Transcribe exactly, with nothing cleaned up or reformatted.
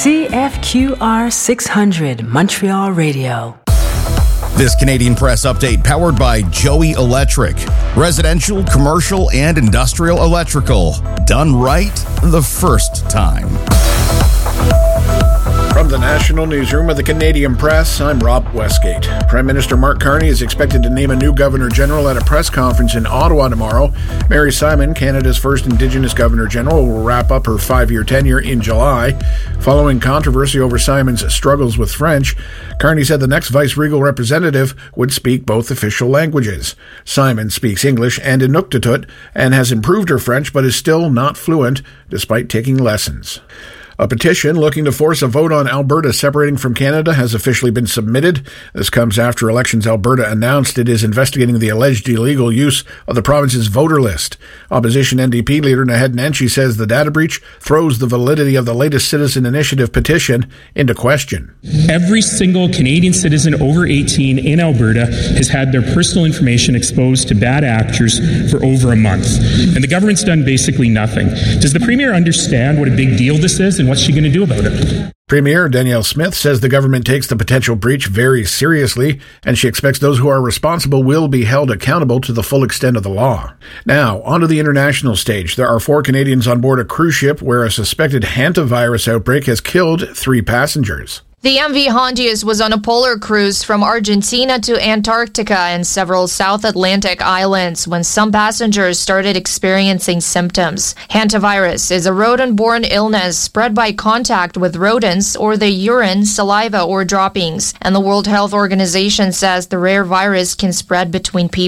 C F Q R six hundred Montreal Radio. This Canadian Press update powered by Joey Electric. Residential, commercial, and industrial electrical. Done right the first time. From the National Newsroom of the Canadian Press, I'm Rob Westgate. Prime Minister Mark Carney is expected to name a new Governor-General at a press conference in Ottawa tomorrow. Mary Simon, Canada's first Indigenous Governor-General, will wrap up her five-year tenure in July. Following controversy over Simon's struggles with French, Carney said the next vice-regal representative would speak both official languages. Simon speaks English and Inuktitut and has improved her French but is still not fluent despite taking lessons. A petition looking to force a vote on Alberta separating from Canada has officially been submitted. This comes after Elections Alberta announced it is investigating the alleged illegal use of the province's voter list. Opposition N D P leader Naheed Nenshi says the data breach throws the validity of the latest Citizen Initiative petition into question. Every single Canadian citizen over eighteen in Alberta has had their personal information exposed to bad actors for over a month. And the government's done basically nothing. Does the Premier understand what a big deal this is and what's she going to do about it? Premier Danielle Smith says the government takes the potential breach very seriously, and she expects those who are responsible will be held accountable to the full extent of the law. Now, onto the international stage. There are four Canadians on board a cruise ship where a suspected hantavirus outbreak has killed three passengers. The M V Hondius was on a polar cruise from Argentina to Antarctica and several South Atlantic islands when some passengers started experiencing symptoms. Hantavirus is a rodent-borne illness spread by contact with rodents or the urine, saliva, or droppings. And the World Health Organization says the rare virus can spread between people.